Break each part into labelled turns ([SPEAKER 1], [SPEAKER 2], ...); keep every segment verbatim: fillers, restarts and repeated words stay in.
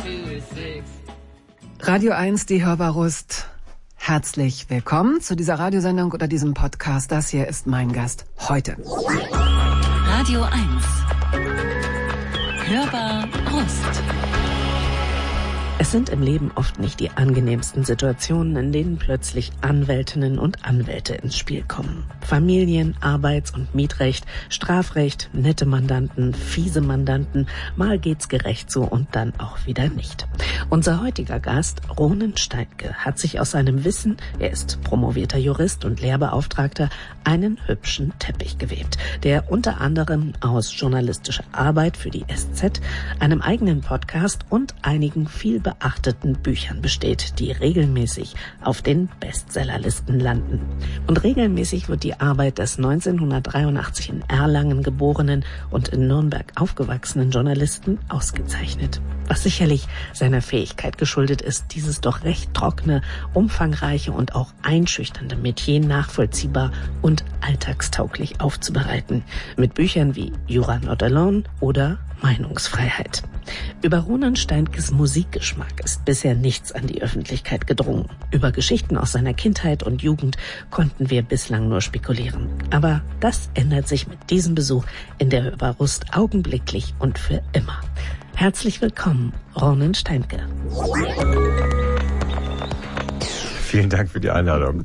[SPEAKER 1] Radio eins, die Hörbarust. Herzlich willkommen zu dieser Radiosendung oder diesem Podcast. Das hier ist mein Gast heute.
[SPEAKER 2] Radio eins. Hörbarust.
[SPEAKER 3] Es sind im Leben oft nicht die angenehmsten Situationen, in denen plötzlich Anwältinnen und Anwälte ins Spiel kommen. Familien-, Arbeits- und Mietrecht, Strafrecht, nette Mandanten, fiese Mandanten, mal geht's gerecht zu und dann auch wieder nicht. Unser heutiger Gast, Ronen Steinke, hat sich aus seinem Wissen, er ist promovierter Jurist und Lehrbeauftragter, einen hübschen Teppich gewebt, der unter anderem aus journalistischer Arbeit für die S Z, einem eigenen Podcast und einigen viel beachteten Büchern besteht, die regelmäßig auf den Bestsellerlisten landen. Und regelmäßig wird die Arbeit des neunzehnhundertdreiundachtzig in Erlangen geborenen und in Nürnberg aufgewachsenen Journalisten ausgezeichnet. Was sicherlich seiner Fähigkeit geschuldet ist, dieses doch recht trockene, umfangreiche und auch einschüchternde Metier nachvollziehbar und alltagstauglich aufzubereiten. Mit Büchern wie Jura Not Alone oder Meinungsfreiheit. Über Ronen Steinkes Musikgeschmack ist bisher nichts an die Öffentlichkeit gedrungen. Über Geschichten aus seiner Kindheit und Jugend konnten wir bislang nur spekulieren. Aber das ändert sich mit diesem Besuch in der Hörbarust augenblicklich und für immer. Herzlich willkommen, Ronen Steinke.
[SPEAKER 4] Vielen Dank für die Einladung.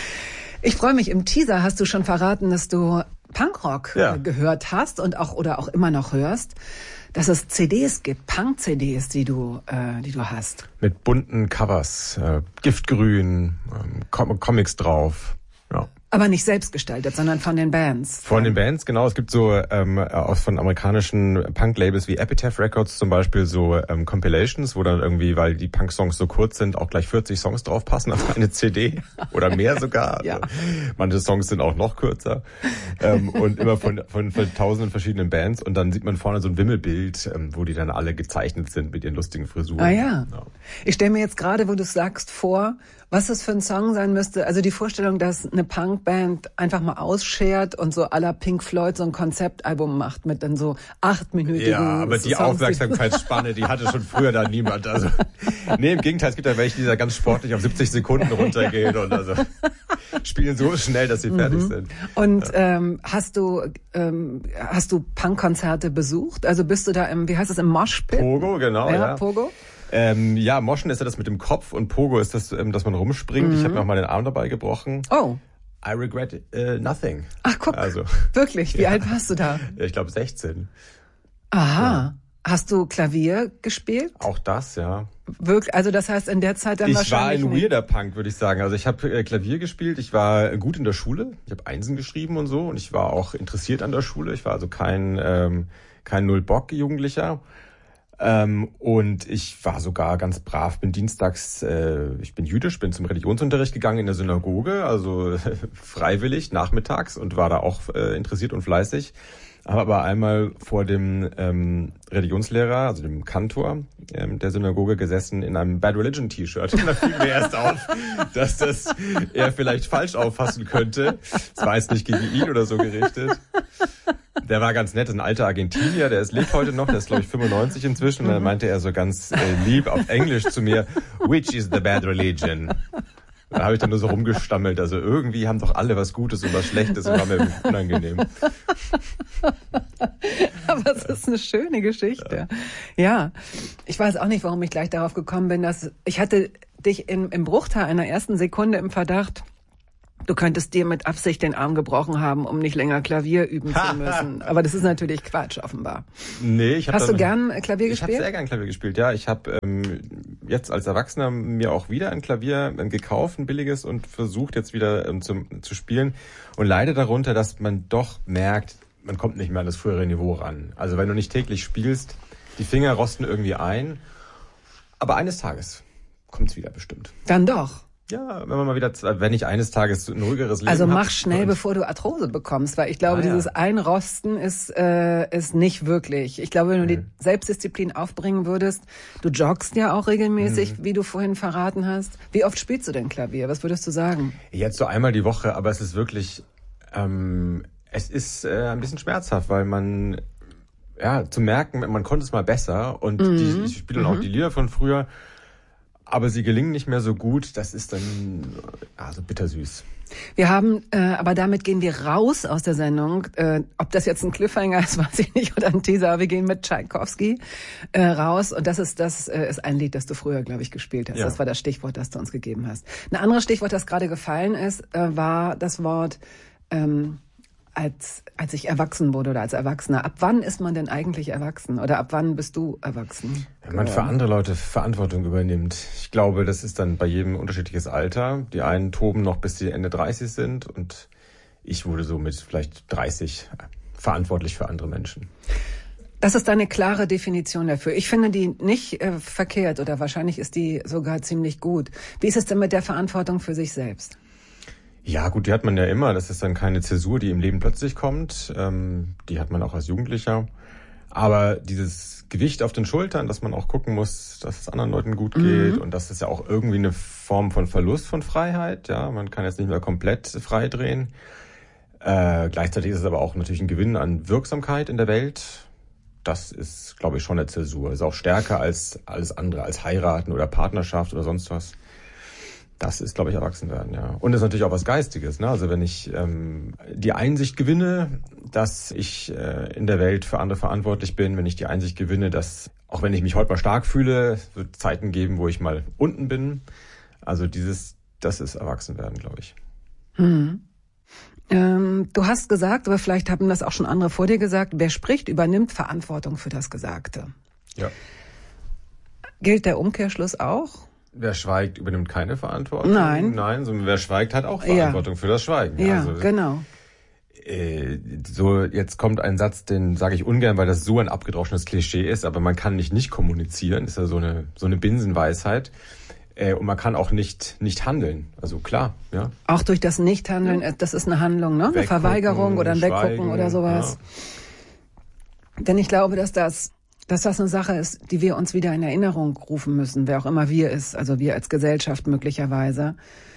[SPEAKER 1] Ich freue mich. Im Teaser hast du schon verraten, dass du Punkrock
[SPEAKER 4] ja.
[SPEAKER 1] gehört hast und auch oder auch immer noch hörst, dass es C Ds gibt, Punk-C Ds, die du, äh, die du hast.
[SPEAKER 4] Mit bunten Covers, äh, Giftgrün, ähm, Com- Comics drauf. Ja.
[SPEAKER 1] Aber nicht selbst gestaltet, sondern von den Bands.
[SPEAKER 4] Von den Bands, genau. Es gibt so ähm, aus von amerikanischen Punk-Labels wie Epitaph Records zum Beispiel so ähm, Compilations, wo dann irgendwie, weil die Punk-Songs so kurz sind, auch gleich vierzig Songs drauf passen auf eine C D oder mehr sogar.
[SPEAKER 1] ja.
[SPEAKER 4] Also, manche Songs sind auch noch kürzer ähm, und immer von, von, von tausenden verschiedenen Bands. Und dann sieht man vorne so ein Wimmelbild, ähm, wo die dann alle gezeichnet sind mit ihren lustigen Frisuren.
[SPEAKER 1] Ah ja.
[SPEAKER 4] ja.
[SPEAKER 1] Ich stelle mir jetzt gerade, wo du es sagst, vor, was das für ein Song sein müsste. Also die Vorstellung, dass eine Punkband einfach mal ausschert und so à la Pink Floyd so ein Konzeptalbum macht mit dann so achtminütigen
[SPEAKER 4] Ja, aber die
[SPEAKER 1] Songs,
[SPEAKER 4] Aufmerksamkeitsspanne, die hatte schon früher da niemand. Also nee, im Gegenteil, es gibt ja welche, die da ganz sportlich auf siebzig Sekunden runtergehen und also spielen so schnell, dass sie fertig
[SPEAKER 1] mhm.
[SPEAKER 4] sind.
[SPEAKER 1] Und
[SPEAKER 4] ja.
[SPEAKER 1] ähm, hast du ähm, hast du Punkkonzerte besucht? Also bist du da im, wie heißt das, im Moshpit?
[SPEAKER 4] Pogo, genau, ja.
[SPEAKER 1] ja. Pogo?
[SPEAKER 4] Ähm, ja, Moschen ist ja das mit dem Kopf und Pogo ist das, ähm, dass man rumspringt. Mhm. Ich habe mir auch mal den Arm dabei gebrochen.
[SPEAKER 1] Oh.
[SPEAKER 4] I regret uh, nothing.
[SPEAKER 1] Ach guck,
[SPEAKER 4] also,
[SPEAKER 1] wirklich? Wie
[SPEAKER 4] ja.
[SPEAKER 1] alt warst du da?
[SPEAKER 4] Ja, ich glaube sechzehn.
[SPEAKER 1] Aha.
[SPEAKER 4] Ja.
[SPEAKER 1] Hast du Klavier gespielt?
[SPEAKER 4] Auch das, ja.
[SPEAKER 1] Wirklich? Also das heißt in der Zeit dann
[SPEAKER 4] ich
[SPEAKER 1] wahrscheinlich
[SPEAKER 4] Ich war ein weirder Punk, würde ich sagen. Also ich habe äh, Klavier gespielt, ich war gut in der Schule, ich habe Einsen geschrieben und so und ich war auch interessiert an der Schule. Ich war also kein ähm, kein Null-Bock-Jugendlicher. Ähm, und ich war sogar ganz brav, bin dienstags, äh, ich bin jüdisch, bin zum Religionsunterricht gegangen in der Synagoge, also freiwillig nachmittags und war da auch äh, interessiert und fleißig. Habe aber einmal vor dem ähm, Religionslehrer, also dem Kantor ähm, der Synagoge gesessen in einem Bad Religion T-Shirt. Und da fiel mir erst auf, dass das er vielleicht falsch auffassen könnte. Es war jetzt nicht gegen ihn oder so gerichtet. Der war ganz nett, ein alter Argentinier, der ist, lebt heute noch, der ist glaube ich fünfundneunzig inzwischen. Und dann meinte er so ganz äh, lieb auf Englisch zu mir, which is the bad religion? Da habe ich dann nur so rumgestammelt. Also irgendwie haben doch alle was Gutes und was Schlechtes und war mir unangenehm.
[SPEAKER 1] Aber es ist eine schöne Geschichte. Ja. ja, ich weiß auch nicht, warum ich gleich darauf gekommen bin, dass ich hatte dich in, im Bruchteil einer ersten Sekunde im Verdacht, du könntest dir mit Absicht den Arm gebrochen haben, um nicht länger Klavier üben zu müssen. Aber das ist natürlich Quatsch, offenbar.
[SPEAKER 4] Nee, ich hab
[SPEAKER 1] Hast
[SPEAKER 4] dann,
[SPEAKER 1] du gern Klavier
[SPEAKER 4] ich
[SPEAKER 1] gespielt?
[SPEAKER 4] Ich habe sehr gern Klavier gespielt, ja. Ich habe ähm, jetzt als Erwachsener mir auch wieder ein Klavier ähm, gekauft, ein billiges, und versucht jetzt wieder ähm, zu, zu spielen. Und leide darunter, dass man doch merkt, man kommt nicht mehr an das frühere Niveau ran. Also wenn du nicht täglich spielst, die Finger rosten irgendwie ein. Aber eines Tages kommt's wieder bestimmt.
[SPEAKER 1] Dann doch.
[SPEAKER 4] Ja, wenn man mal wieder, wenn ich eines Tages ein ruhigeres Leben
[SPEAKER 1] Also mach
[SPEAKER 4] hab,
[SPEAKER 1] schnell, bevor du Arthrose bekommst, weil ich glaube,
[SPEAKER 4] ah, ja.
[SPEAKER 1] dieses Einrosten ist äh, ist nicht wirklich. Ich glaube, wenn du mhm. die Selbstdisziplin aufbringen würdest, du joggst ja auch regelmäßig, mhm. wie du vorhin verraten hast. Wie oft spielst du denn Klavier? Was würdest du sagen?
[SPEAKER 4] Jetzt so einmal die Woche, aber es ist wirklich, ähm, es ist äh, ein bisschen schmerzhaft, weil man ja, zu merken, man konnte es mal besser und mhm. die, ich spiele dann mhm. auch die Lieder von früher, aber sie gelingen nicht mehr so gut, das ist dann also bittersüß.
[SPEAKER 1] Wir haben, äh, aber damit gehen wir raus aus der Sendung. Äh, ob das jetzt ein Cliffhanger ist, weiß ich nicht, oder ein Teaser. Wir gehen mit Tschaikowski äh, raus. Und das ist das äh, ist ein Lied, das du früher, glaube ich, gespielt hast. Ja. Das war das Stichwort, das du uns gegeben hast. Ein anderes Stichwort, das gerade gefallen ist, äh, war das Wort ähm, als als ich erwachsen wurde oder als Erwachsener. Ab wann ist man denn eigentlich erwachsen? Oder ab wann bist du erwachsen?
[SPEAKER 4] Wenn man für andere Leute Verantwortung übernimmt. Ich glaube, das ist dann bei jedem unterschiedliches Alter. Die einen toben noch bis sie Ende dreißig sind und ich wurde so mit vielleicht dreißig verantwortlich für andere Menschen.
[SPEAKER 1] Das ist eine klare Definition dafür. Ich finde die nicht äh, verkehrt oder wahrscheinlich ist die sogar ziemlich gut. Wie ist es denn mit der Verantwortung für sich selbst?
[SPEAKER 4] Ja gut, die hat man ja immer. Das ist dann keine Zäsur, die im Leben plötzlich kommt. Ähm, die hat man auch als Jugendlicher. Aber dieses Gewicht auf den Schultern, dass man auch gucken muss, dass es anderen Leuten gut geht. Mhm. Und das ist ja auch irgendwie eine Form von Verlust von Freiheit. Ja, man kann jetzt nicht mehr komplett frei drehen. Äh, gleichzeitig ist es aber auch natürlich ein Gewinn an Wirksamkeit in der Welt. Das ist, glaube ich, schon eine Zäsur. Ist auch stärker als alles andere, als heiraten oder Partnerschaft oder sonst was. Das ist, glaube ich, Erwachsenwerden, ja. Und das ist natürlich auch was Geistiges, ne? Also wenn ich ähm, die Einsicht gewinne, dass ich äh, in der Welt für andere verantwortlich bin, wenn ich die Einsicht gewinne, dass, auch wenn ich mich heute mal stark fühle, es wird Zeiten geben, wo ich mal unten bin. Also dieses, das ist Erwachsenwerden, glaube ich.
[SPEAKER 1] Hm. Ähm, du hast gesagt, aber vielleicht haben das auch schon andere vor dir gesagt, wer spricht, übernimmt Verantwortung für das Gesagte.
[SPEAKER 4] Ja.
[SPEAKER 1] Gilt der Umkehrschluss auch?
[SPEAKER 4] Wer schweigt, übernimmt keine Verantwortung.
[SPEAKER 1] Nein.
[SPEAKER 4] Nein, sondern wer schweigt, hat auch Verantwortung ja. für das Schweigen.
[SPEAKER 1] Ja,
[SPEAKER 4] also,
[SPEAKER 1] genau.
[SPEAKER 4] Äh, so, jetzt kommt ein Satz, den sage ich ungern, weil das so ein abgedroschenes Klischee ist, aber man kann nicht nicht kommunizieren, ist ja so eine so eine Binsenweisheit. Äh, und man kann auch nicht nicht handeln. Also klar, ja.
[SPEAKER 1] Auch durch das Nichthandeln, ja. Das ist eine Handlung, ne? Eine Weggucken, Verweigerung oder ein Weggucken oder sowas. Ja. Denn ich glaube, dass das dass das eine Sache ist, die wir uns wieder in Erinnerung rufen müssen, wer auch immer wir ist, also wir als Gesellschaft möglicherweise,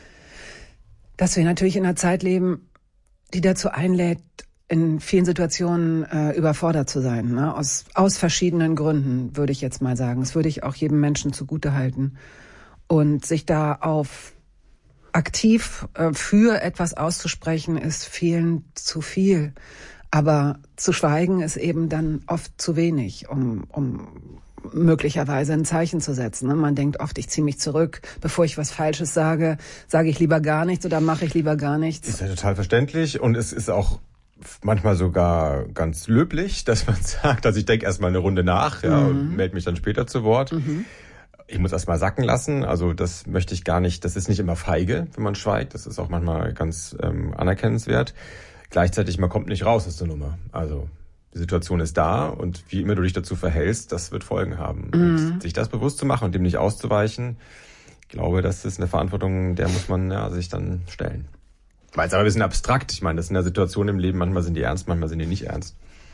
[SPEAKER 1] dass wir natürlich in einer Zeit leben, die dazu einlädt, in vielen Situationen äh, überfordert zu sein, ne? Aus, aus verschiedenen Gründen, würde ich jetzt mal sagen. Das würde ich auch jedem Menschen zugutehalten. Und sich da auf aktiv äh, für etwas auszusprechen, ist vielen zu viel. Aber zu schweigen ist eben dann oft zu wenig, um, um möglicherweise ein Zeichen zu setzen. Man denkt oft, ich ziehe mich zurück. Bevor ich was Falsches sage, sage ich lieber gar nichts oder mache ich lieber gar nichts.
[SPEAKER 4] Ist ja total verständlich und es ist auch manchmal sogar ganz löblich, dass man sagt, also ich denke erstmal eine Runde nach, ja, mhm. und melde mich dann später zu Wort. Mhm. Ich muss erstmal sacken lassen, also das möchte ich gar nicht, das ist nicht immer feige, wenn man schweigt, das ist auch manchmal ganz ähm, anerkennenswert. Gleichzeitig, man kommt nicht raus aus der Nummer. Also die Situation ist da und wie immer du dich dazu verhältst, das wird Folgen haben. Mhm. Und sich das bewusst zu machen und dem nicht auszuweichen, ich glaube, das ist eine Verantwortung, der muss man ja, sich dann stellen. Weil es aber ein bisschen abstrakt. Ich meine, das sind ja Situationen im Leben, manchmal sind die ernst, manchmal sind die nicht ernst.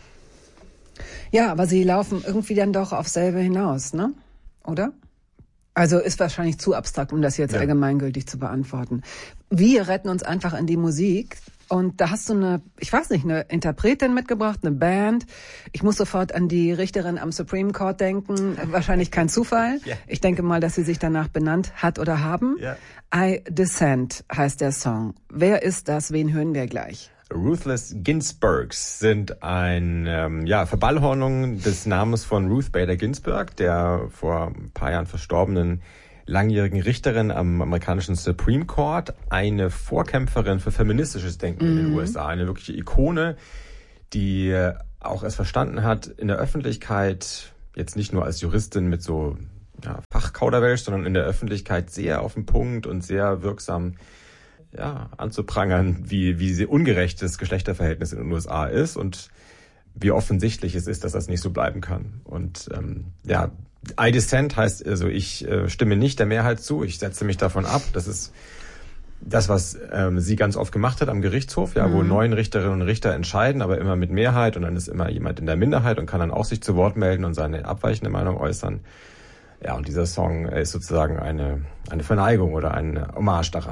[SPEAKER 1] Ja, aber sie laufen irgendwie dann doch auf selbe hinaus, ne? Oder? Also ist wahrscheinlich zu abstrakt, um das jetzt ja. allgemeingültig zu beantworten. Wir retten uns einfach in die Musik. Und da hast du eine, ich weiß nicht, eine Interpretin mitgebracht, eine Band. Ich muss sofort an die Richterin am Supreme Court denken. Wahrscheinlich kein Zufall. Yeah. Ich denke mal, dass sie sich danach benannt hat oder haben. Yeah. I Dissent heißt der Song. Wer ist das? Wen hören wir gleich?
[SPEAKER 4] Ruthless Ginsburgs sind ein ähm, ja Verballhornung des Namens von Ruth Bader Ginsburg, der vor ein paar Jahren verstorbenen langjährigen Richterin am amerikanischen Supreme Court, eine Vorkämpferin für feministisches Denken mhm. in den U S A, eine wirkliche Ikone, die auch es verstanden hat, in der Öffentlichkeit, jetzt nicht nur als Juristin mit so ja, Fachkauderwelsch, sondern in der Öffentlichkeit sehr auf den Punkt und sehr wirksam ja, anzuprangern, wie, wie sehr ungerecht das Geschlechterverhältnis in den U S A ist und wie offensichtlich es ist, dass das nicht so bleiben kann. Und ähm, ja, I dissent heißt also, ich äh, stimme nicht der Mehrheit zu, ich setze mich davon ab. Das ist das, was ähm, sie ganz oft gemacht hat am Gerichtshof, ja, mhm. wo neun Richterinnen und Richter entscheiden, aber immer mit Mehrheit und dann ist immer jemand in der Minderheit und kann dann auch sich zu Wort melden und seine abweichende Meinung äußern. Ja, und dieser Song ist sozusagen eine, eine Verneigung oder eine Hommage daran.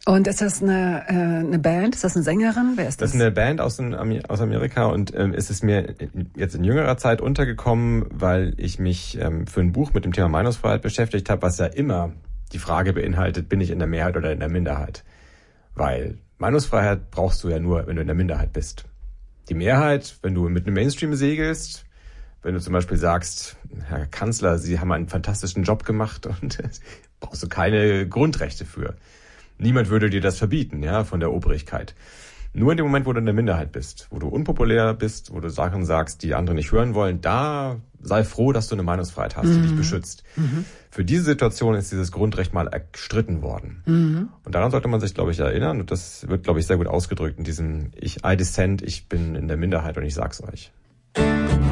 [SPEAKER 1] Und ist das eine, äh, eine Band? Ist das eine Sängerin? Wer ist das?
[SPEAKER 4] Das ist eine Band aus, den, aus Amerika und ähm, ist es mir jetzt in jüngerer Zeit untergekommen, weil ich mich ähm, für ein Buch mit dem Thema Meinungsfreiheit beschäftigt habe, was ja immer die Frage beinhaltet, bin ich in der Mehrheit oder in der Minderheit? Weil Meinungsfreiheit brauchst du ja nur, wenn du in der Minderheit bist. Die Mehrheit, wenn du mit einem Mainstream segelst, wenn du zum Beispiel sagst, Herr Kanzler, Sie haben einen fantastischen Job gemacht und brauchst du keine Grundrechte für. Niemand würde dir das verbieten, ja, von der Obrigkeit. Nur in dem Moment, wo du in der Minderheit bist, wo du unpopulär bist, wo du Sachen sagst, die andere nicht hören wollen, da sei froh, dass du eine Meinungsfreiheit hast, die mhm. dich beschützt. Mhm. Für diese Situation ist dieses Grundrecht mal erstritten worden. Mhm. Und daran sollte man sich, glaube ich, erinnern. Und das wird, glaube ich, sehr gut ausgedrückt in diesem ich, I dissent, ich bin in der Minderheit und ich sag's euch.